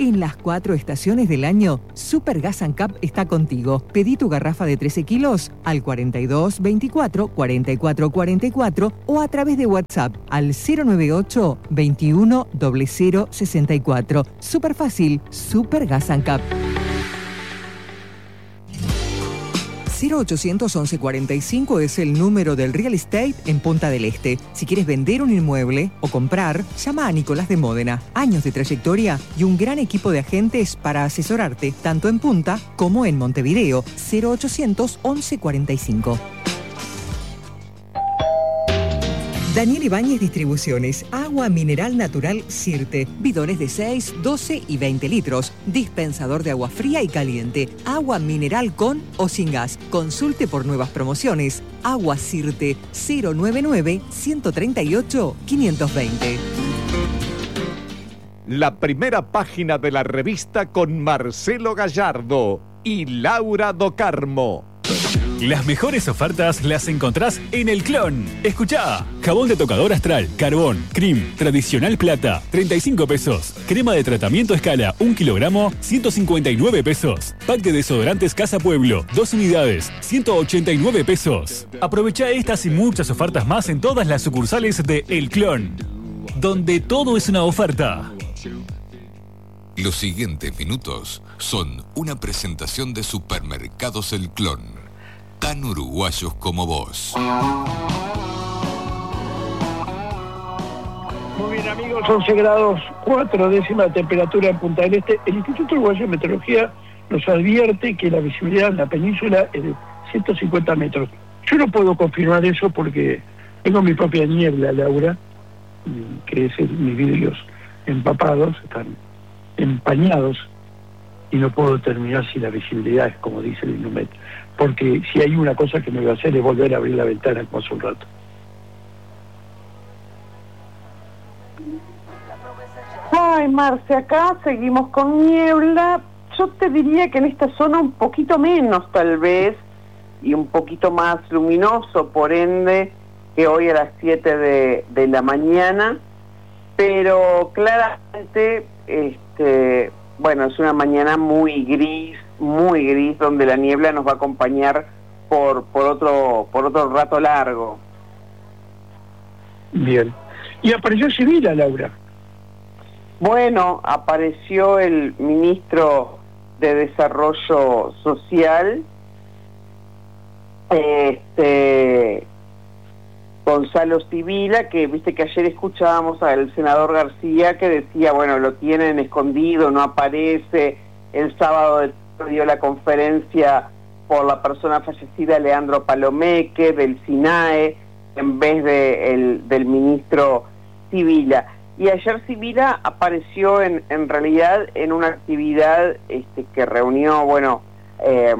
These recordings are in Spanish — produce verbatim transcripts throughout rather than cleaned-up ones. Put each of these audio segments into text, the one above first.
En las cuatro estaciones del año, Super Gas and Cup está contigo. Pedí tu garrafa de trece kilos al cuarenta y dos veinticuatro cuarenta y cuatro cuarenta y cuatro o a través de WhatsApp al cero noventa y ocho veintiuno cero cero sesenta y cuatro. Súper fácil, Super Gas and Cup. cero ochocientos once cuarenta y cinco es el número del real estate en Punta del Este. Si quieres vender un inmueble o comprar, llama a Nicolás de Módena. Años de trayectoria y un gran equipo de agentes para asesorarte, tanto en Punta como en Montevideo. cero ochocientos once cuarenta y cinco. Daniel Ibáñez Distribuciones, agua mineral natural Sirte, bidones de seis, doce y veinte litros, dispensador de agua fría y caliente, agua mineral con o sin gas. Consulte por nuevas promociones. Agua Sirte, cero noventa y nueve, ciento treinta y ocho, quinientos veinte. La primera página de la revista con Marcelo Gallardo y Laura Do Carmo. Las mejores ofertas las encontrás en El Clon. Escuchá. Jabón de tocador Astral, Carbón, Cream, Tradicional Plata, treinta y cinco pesos. Crema de tratamiento Escala, un kilogramo, ciento cincuenta y nueve pesos. Pack de desodorantes Casa Pueblo, dos unidades, ciento ochenta y nueve pesos. Aprovechá estas y muchas ofertas más en todas las sucursales de El Clon, donde todo es una oferta. Los siguientes minutos son una presentación de Supermercados El Clon. Tan uruguayos como vos. Muy bien, amigos, once grados cuatro décimas de temperatura en Punta del Este. El Instituto Uruguayo de Meteorología nos advierte que la visibilidad en la península es de ciento cincuenta metros. Yo no puedo confirmar eso porque tengo mi propia niebla, Laura, que es el, mis vidrios empapados, están empañados, y no puedo determinar si la visibilidad es como dice el Inumet, porque si hay una cosa que me voy a hacer es volver a abrir la ventana como hace un rato. Ay, Marce, acá seguimos con niebla. Yo te diría que en esta zona un poquito menos tal vez, y un poquito más luminoso, por ende, que hoy a las siete de, de la mañana, pero claramente, este... bueno, es una mañana muy gris, muy gris, donde la niebla nos va a acompañar por por otro por otro rato largo. Bien. Y apareció Sibila, Laura. Bueno, apareció el ministro de Desarrollo Social, este Gonzalo Sibila, que viste que ayer escuchábamos al senador García que decía, bueno, lo tienen escondido, no aparece. El sábado dio la conferencia por la persona fallecida Leandro Palomeque del SINAE en vez de el, del ministro Sibila. Y ayer Sibila apareció en, en realidad en una actividad este, que reunió, bueno, eh,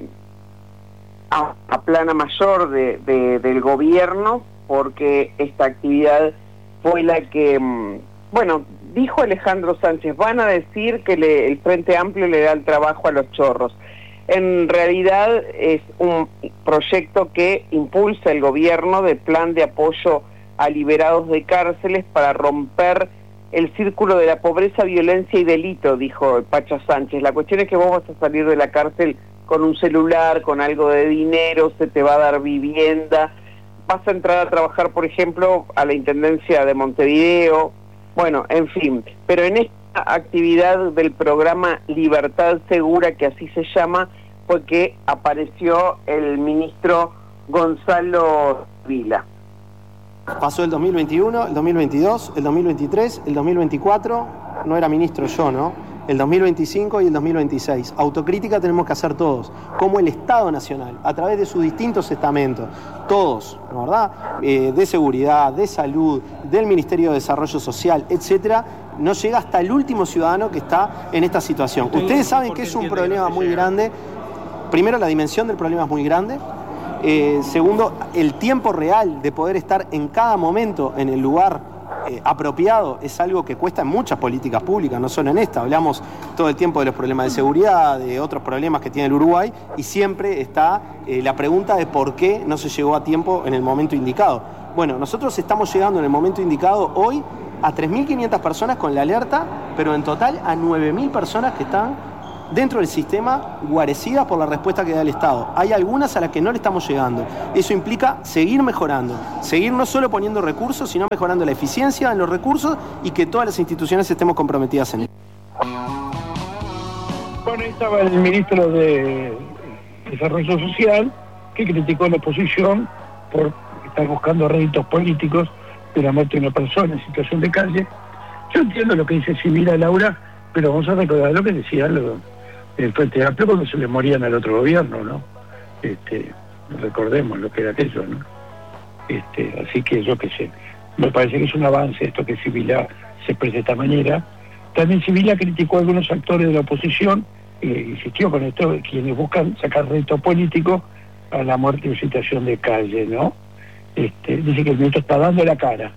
a, a plana mayor de, de, del gobierno, porque esta actividad fue la que, bueno, dijo Alejandro Sánchez, van a decir que le, el Frente Amplio le da el trabajo a los chorros. En realidad es un proyecto que impulsa el gobierno de plan de apoyo a liberados de cárceles para romper el círculo de la pobreza, violencia y delito, dijo Pacha Sánchez. La cuestión es que vos vas a salir de la cárcel con un celular, con algo de dinero, se te va a dar vivienda, vas a entrar a trabajar, por ejemplo, a la Intendencia de Montevideo, bueno, en fin. Pero en esta actividad del programa Libertad Segura, que así se llama, fue que apareció el ministro Gonzalo Sibila. Pasó el dos mil veintiuno, el dos mil veintidós, el dos mil veintitrés, el dos mil veinticuatro, no era ministro yo, ¿no? El dos mil veinticinco y el dos mil veintiséis. Autocrítica tenemos que hacer todos, como el Estado Nacional, a través de sus distintos estamentos, todos, ¿no, verdad? Eh, de seguridad, de salud, del Ministerio de Desarrollo Social, etcétera, no llega hasta el último ciudadano que está en esta situación. Ustedes saben que es un problema muy grande. Primero, la dimensión del problema es muy grande. Eh, segundo, el tiempo real de poder estar en cada momento en el lugar Eh, apropiado es algo que cuesta en muchas políticas públicas, no solo en esta. Hablamos todo el tiempo de los problemas de seguridad, de otros problemas que tiene el Uruguay, y siempre está eh, la pregunta de por qué no se llegó a tiempo en el momento indicado. Bueno, nosotros estamos llegando en el momento indicado hoy a tres mil quinientas personas con la alerta, pero en total a nueve mil personas que están dentro del sistema guarecidas por la respuesta que da el Estado. Hay algunas a las que no le estamos llegando. Eso implica seguir mejorando, seguir no solo poniendo recursos, sino mejorando la eficiencia en los recursos y que todas las instituciones estemos comprometidas en ello. Bueno, ahí estaba el ministro de Desarrollo Social, que criticó a la oposición por estar buscando réditos políticos de la muerte de una persona en situación de calle. Yo entiendo lo que dice Sibila Laura, pero vamos a recordar lo que decía lo, el Frente Amplio cuando se le morían al otro gobierno, ¿no? Este, recordemos lo que era aquello, ¿no? Este, así que yo qué sé, me parece que es un avance esto que Sibila se exprese de esta manera. También Sibila criticó a algunos actores de la oposición, eh, insistió con esto, quienes buscan sacar rédito político a la muerte en situación de calle, ¿no? Este, dice que el ministro está dando la cara.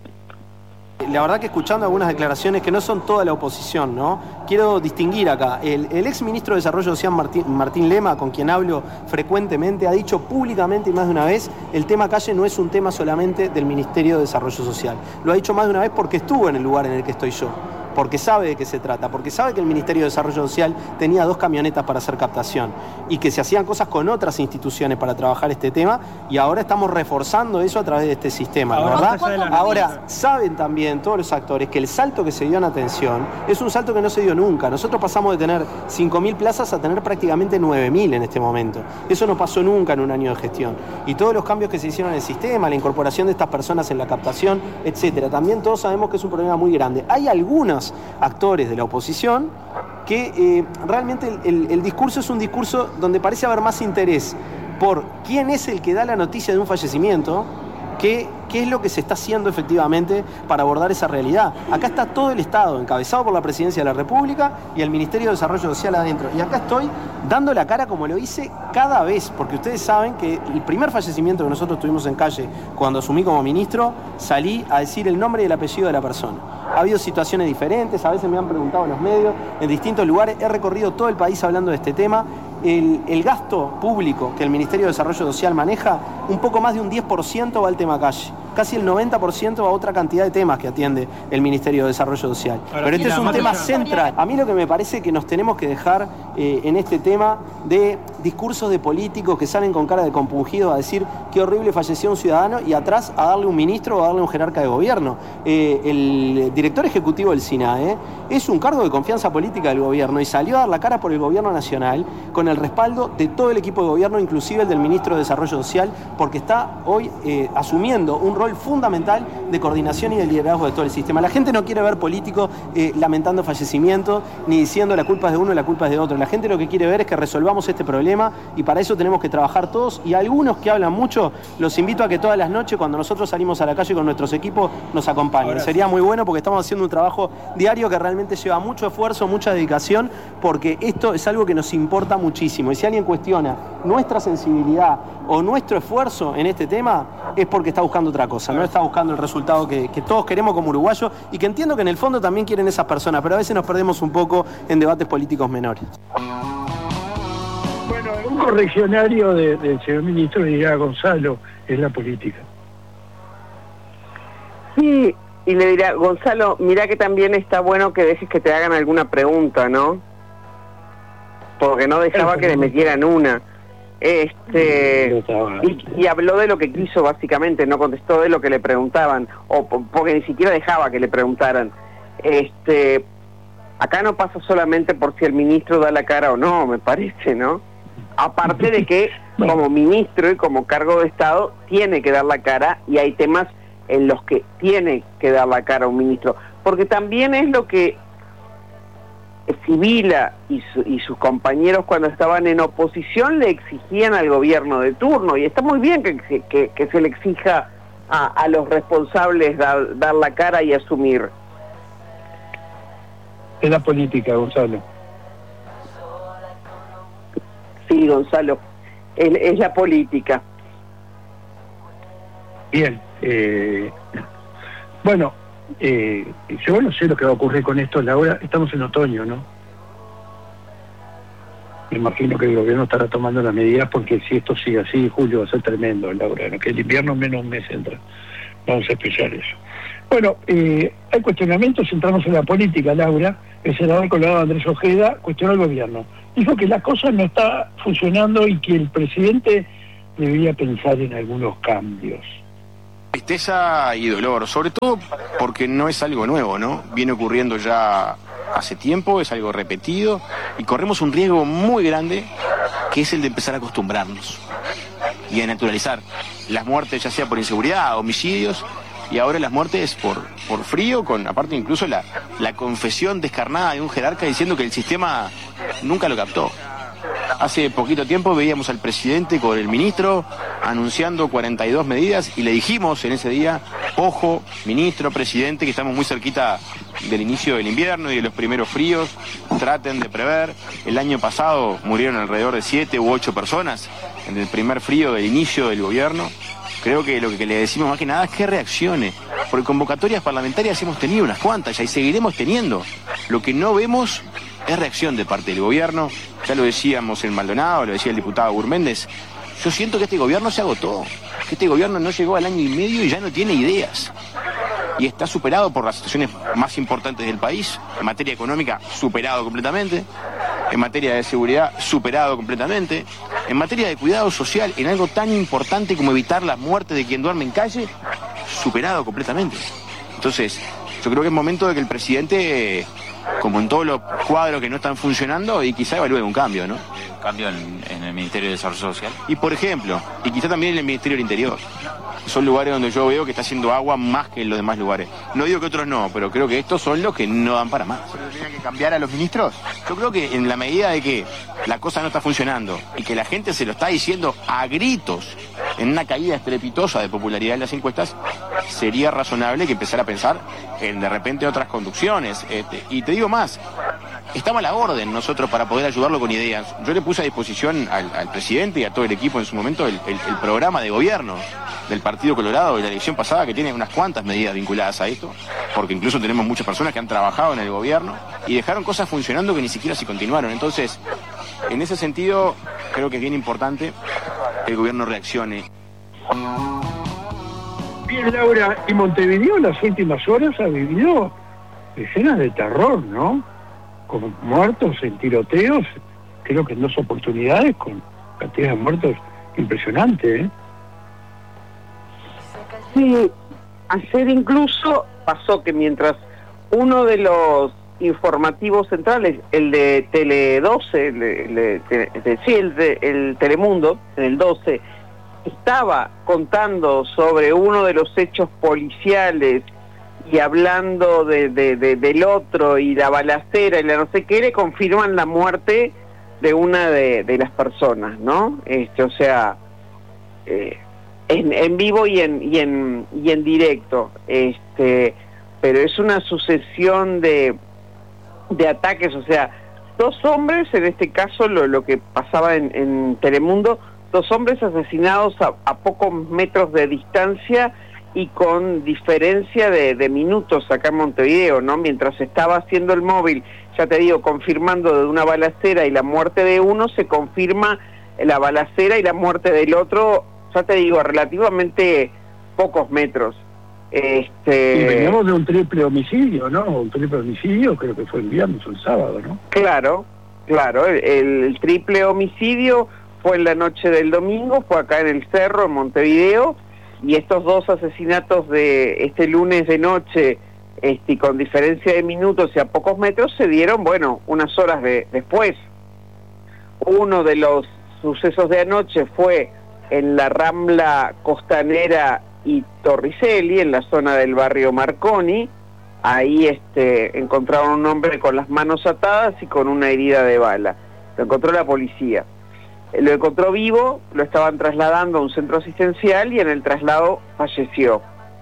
La verdad que escuchando algunas declaraciones que no son toda la oposición, ¿no? Quiero distinguir acá. El, el ex ministro de Desarrollo Social, Martín, Martín Lema, con quien hablo frecuentemente, ha dicho públicamente y más de una vez, el tema calle no es un tema solamente del Ministerio de Desarrollo Social. Lo ha dicho más de una vez porque estuvo en el lugar en el que estoy yo, porque sabe de qué se trata, porque sabe que el Ministerio de Desarrollo Social tenía dos camionetas para hacer captación y que se hacían cosas con otras instituciones para trabajar este tema, y ahora estamos reforzando eso a través de este sistema, ¿verdad? Ahora, saben también todos los actores que el salto que se dio en atención es un salto que no se dio nunca. Nosotros pasamos de tener cinco mil plazas a tener prácticamente nueve mil en este momento. Eso no pasó nunca en un año de gestión. Y todos los cambios que se hicieron en el sistema, la incorporación de estas personas en la captación, etcétera, también todos sabemos que es un problema muy grande. Hay algunos actores de la oposición que eh, realmente el, el, el discurso es un discurso donde parece haber más interés por quién es el que da la noticia de un fallecimiento que qué es lo que se está haciendo efectivamente para abordar esa realidad. Acá está todo el Estado, encabezado por la Presidencia de la República y el Ministerio de Desarrollo Social adentro. Y acá estoy dando la cara como lo hice cada vez, porque ustedes saben que el primer fallecimiento que nosotros tuvimos en calle, cuando asumí como ministro, salí a decir el nombre y el apellido de la persona. Ha habido situaciones diferentes, a veces me han preguntado en los medios, en distintos lugares, he recorrido todo el país hablando de este tema. El, el gasto público que el Ministerio de Desarrollo Social maneja, un poco más de un diez por ciento va al tema calle. Casi el noventa por ciento va a otra cantidad de temas que atiende el Ministerio de Desarrollo Social. Ahora, pero este es un tema central. A mí lo que me parece que nos tenemos que dejar eh, en este tema de discursos de políticos que salen con cara de compungido a decir qué horrible falleció un ciudadano y atrás a darle un ministro o a darle un jerarca de gobierno. Eh, el director ejecutivo del SINAE es un cargo de confianza política del gobierno y salió a dar la cara por el gobierno nacional con el respaldo de todo el equipo de gobierno, inclusive el del ministro de Desarrollo Social, porque está hoy eh, asumiendo un rol fundamental de coordinación y de liderazgo de todo el sistema. La gente no quiere ver políticos eh, lamentando fallecimientos ni diciendo la culpa es de uno y la culpa es de otro. La gente lo que quiere ver es que resolvamos este problema y para eso tenemos que trabajar todos, y algunos que hablan mucho los invito a que todas las noches cuando nosotros salimos a la calle con nuestros equipos nos acompañen. Ahora, sería muy bueno porque estamos haciendo un trabajo diario que realmente lleva mucho esfuerzo, mucha dedicación, porque esto es algo que nos importa muchísimo, y si alguien cuestiona nuestra sensibilidad o nuestro esfuerzo en este tema es porque está buscando otra cosa, no está buscando el resultado que, que todos queremos como uruguayos, y que entiendo que en el fondo también quieren esas personas, pero a veces nos perdemos un poco en debates políticos menores. Bueno, un correccionario de, del señor ministro diría Gonzalo, es la política. Sí, y le dirá, Gonzalo, mirá que también está bueno que dejes que te hagan alguna pregunta, ¿no? Porque no dejaba que le metieran una. Este y, y habló de lo que quiso, básicamente, no contestó de lo que le preguntaban, o porque ni siquiera dejaba que le preguntaran. Este acá no pasa solamente por si el ministro da la cara o no, me parece, ¿no? Aparte de que como ministro y como cargo de Estado tiene que dar la cara, y hay temas en los que tiene que dar la cara un ministro, porque también es lo que Sibila y, su, y sus compañeros cuando estaban en oposición le exigían al gobierno de turno, y está muy bien que, que, que se le exija a, a los responsables dar, dar la cara y asumir. Es la política, Gonzalo. Sí, Gonzalo, es, es la política. Bien, eh, bueno, eh, yo no sé lo que va a ocurrir con esto, Laura, estamos en otoño, ¿no? Me imagino que el gobierno estará tomando las medidas, porque si esto sigue así, julio va a ser tremendo, Laura, ¿no? Que el invierno menos un mes entra. Vamos a expresar eso. Bueno, eh, hay cuestionamientos, entramos en la política, Laura. El senador colorado Andrés Ojeda cuestionó al gobierno. Dijo que la cosa no está funcionando y que el presidente debería pensar en algunos cambios. Tristeza y dolor, sobre todo porque no es algo nuevo, ¿no? Viene ocurriendo ya hace tiempo, es algo repetido y corremos un riesgo muy grande que es el de empezar a acostumbrarnos y a naturalizar las muertes, ya sea por inseguridad, homicidios, y ahora las muertes por, por frío, con aparte incluso la, la confesión descarnada de un jerarca diciendo que el sistema nunca lo captó. Hace poquito tiempo veíamos al presidente con el ministro anunciando cuarenta y dos medidas y le dijimos en ese día, ojo, ministro, presidente, que estamos muy cerquita del inicio del invierno y de los primeros fríos, traten de prever. El año pasado murieron alrededor de siete u ocho personas en el primer frío del inicio del gobierno. Creo que lo que le decimos más que nada es que reaccione, porque convocatorias parlamentarias hemos tenido unas cuantas ya y seguiremos teniendo. Lo que no vemos es reacción de parte del gobierno. Ya lo decíamos en Maldonado, lo decía el diputado Gurméndez. Yo siento que este gobierno se agotó, que este gobierno no llegó al año y medio y ya no tiene ideas. Y está superado por las situaciones más importantes del país. En materia económica, superado completamente. En materia de seguridad, superado completamente. En materia de cuidado social, en algo tan importante como evitar la muerte de quien duerme en calle, superado completamente. Entonces, yo creo que es momento de que el presidente, como en todos los cuadros que no están funcionando, y quizá evalúe un cambio, ¿no? Un cambio en, en el Ministerio de Desarrollo Social. Y por ejemplo, y quizá también en el Ministerio del Interior. Son lugares donde yo veo que está haciendo agua más que en los demás lugares. No digo que otros no, pero creo que estos son los que no dan para más. ¿Pero tendrían que cambiar a los ministros? Yo creo que en la medida de que la cosa no está funcionando y que la gente se lo está diciendo a gritos en una caída estrepitosa de popularidad en las encuestas, sería razonable que empezara a pensar en de repente otras conducciones. Este, y te digo más, estamos a la orden nosotros para poder ayudarlo con ideas. Yo le puse a disposición al, al presidente y a todo el equipo en su momento el, el, el programa de gobierno del Partido Colorado de la elección pasada, que tiene unas cuantas medidas vinculadas a esto, porque incluso tenemos muchas personas que han trabajado en el gobierno y dejaron cosas funcionando que ni siquiera se continuaron. Entonces, en ese sentido, creo que es bien importante que el gobierno reaccione. Bien, Laura, y Montevideo en las últimas horas ha vivido escenas de terror, ¿no? Con muertos en tiroteos, creo que en dos oportunidades, con cantidad de muertos impresionante, ¿eh? Sí, ayer incluso pasó que mientras uno de los informativos centrales, el de Tele doce, el de, el de, el de, sí, el de el Telemundo, en el doce, estaba contando sobre uno de los hechos policiales y hablando de, de, de, del otro y la balacera y la no sé qué, le confirman la muerte de una de, de las personas, ¿no? Este, o sea, eh, En, en vivo y en y en y en directo, este, pero es una sucesión de de ataques, o sea, dos hombres, en este caso lo, lo que pasaba en, en Telemundo, dos hombres asesinados a, a pocos metros de distancia y con diferencia de, de minutos acá en Montevideo, ¿no? Mientras estaba haciendo el móvil, ya te digo, confirmando de una balacera y la muerte de uno, se confirma la balacera y la muerte del otro, ya te digo, relativamente pocos metros. Este... Y veníamos de un triple homicidio, ¿no? Un triple homicidio, creo que fue el viernes o el sábado, ¿no? Claro, claro, el, el triple homicidio fue en la noche del domingo, fue acá en el Cerro, en Montevideo, y estos dos asesinatos de este lunes de noche, este, con diferencia de minutos y a pocos metros, se dieron, bueno, unas horas de, después. Uno de los sucesos de anoche fue en la Rambla Costanera y Torricelli, en la zona del barrio Marconi. Ahí este, encontraron un hombre con las manos atadas y con una herida de bala. Lo encontró la policía. Lo encontró vivo, lo estaban trasladando a un centro asistencial y en el traslado falleció.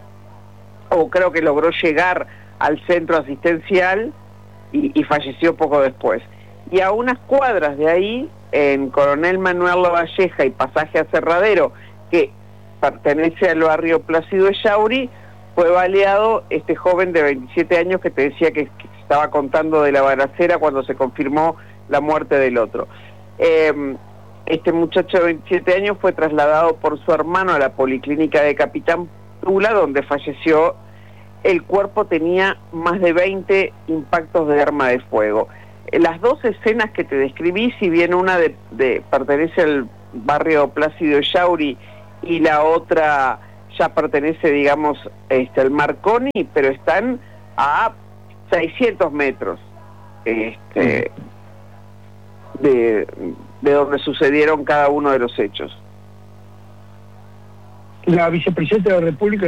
O creo que logró llegar al centro asistencial y, y falleció poco después. Y a unas cuadras de ahí, en Coronel Manuel Lavalleja y Pasaje Aserradero, que pertenece al barrio Plácido Echauri, fue baleado este joven de veintisiete años que te decía que, que estaba contando de la balacera cuando se confirmó la muerte del otro. Eh, este muchacho de veintisiete años fue trasladado por su hermano a la policlínica de Capitán Tula, donde falleció el cuerpo tenía más de veinte impactos de arma de fuego. Las dos escenas que te describí, si bien una de, de pertenece al barrio Plácido Echauri y la otra ya pertenece, digamos, este, al Marconi, pero están a seiscientos metros este, de, de donde sucedieron cada uno de los hechos. La vicepresidenta de la República